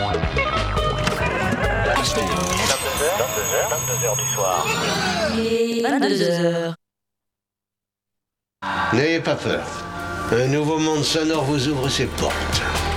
22h du soir. 22h. N'ayez pas peur. Un nouveau monde sonore vous ouvre ses portes.